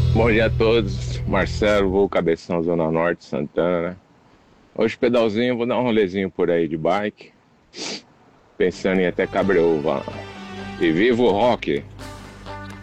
Bom dia a todos, Marcelo, vou Cabeção, Zona Norte, Santana. Hoje pedalzinho, vou dar um rolezinho por aí de bike, pensando em ir até Cabreúva. E viva o rock!